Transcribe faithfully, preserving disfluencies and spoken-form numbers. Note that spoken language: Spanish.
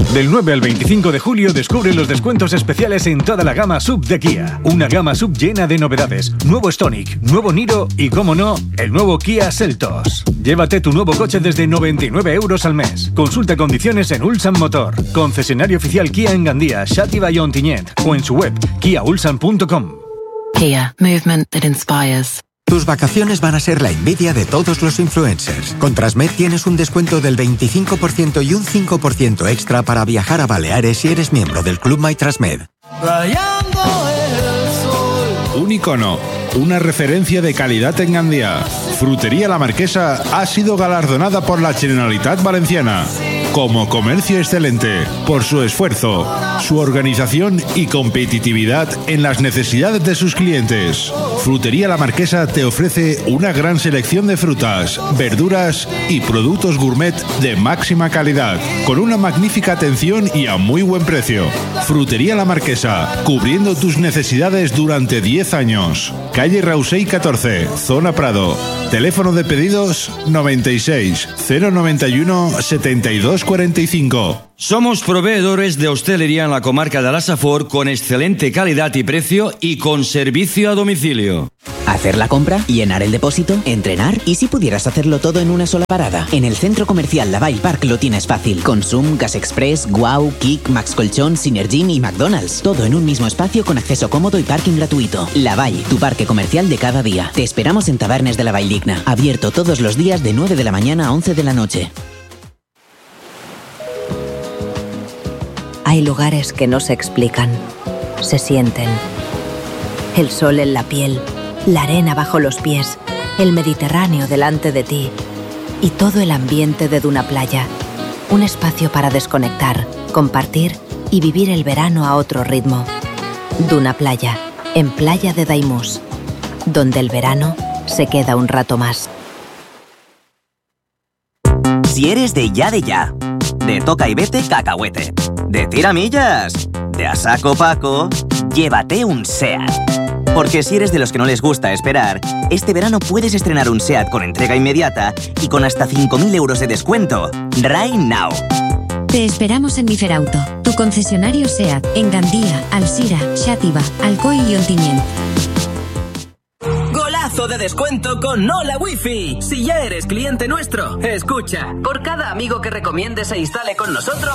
Del nueve al veinticinco de julio descubre los descuentos especiales en toda la gama sub de Kia. Una gama sub llena de novedades. Nuevo Stonic, nuevo Niro y, como no, el nuevo Kia Seltos. Llévate tu nuevo coche desde noventa y nueve euros al mes. Consulta condiciones en Ulsan Motor. Concesionario oficial Kia en Gandía, Xàtiva y Ontinyent. O en su web, kia ulsan punto com. Kia, movement that inspires. Tus vacaciones van a ser la envidia de todos los influencers. Con Transmed tienes un descuento del veinticinco por ciento y un cinco por ciento extra para viajar a Baleares si eres miembro del Club My Transmed. Un icono, una referencia de calidad en Gandía. Frutería La Marquesa ha sido galardonada por la Generalitat Valenciana como comercio excelente por su esfuerzo, su organización y competitividad en las necesidades de sus clientes. Frutería La Marquesa te ofrece una gran selección de frutas, verduras y productos gourmet de máxima calidad, con una magnífica atención y a muy buen precio. Frutería La Marquesa, cubriendo tus necesidades durante diez años. Calle Rausey catorce, Zona Prado. Teléfono de pedidos noventa y seis, cero noventa y uno, setenta y dos cuarenta y cinco. Somos proveedores de hostelería en la comarca de la Safor con excelente calidad y precio y con servicio a domicilio. Hacer la compra, llenar el depósito, entrenar y si pudieras hacerlo todo en una sola parada. En el centro comercial Lavalle Park lo tienes fácil. Consum, Gas Express, Guau, Kik, Max Colchón, Synergin y McDonald's. Todo en un mismo espacio con acceso cómodo y parking gratuito. Lavalle, tu parque comercial de cada día. Te esperamos en Tabernes de la Valldigna. Abierto todos los días de nueve de la mañana a once de la noche. Hay lugares que no se explican, se sienten. El sol en la piel, la arena bajo los pies, el Mediterráneo delante de ti y todo el ambiente de Duna Playa. Un espacio para desconectar, compartir y vivir el verano a otro ritmo. Duna Playa, en Playa de Daimús, donde el verano se queda un rato más. Si eres de ya de ya, de toca y vete cacahuete, de tiramillas, de a saco paco, llévate un SEAT. Porque si eres de los que no les gusta esperar, este verano puedes estrenar un SEAT con entrega inmediata y con hasta cinco mil euros de descuento. Right now. Te esperamos en Miferauto, tu concesionario SEAT, en Gandía, Alsira, Xàtiva, Alcoy y Ontinyent. ¡Golazo de descuento con Hola Wifi! Si ya eres cliente nuestro, escucha. Por cada amigo que recomiendes e instale con nosotros,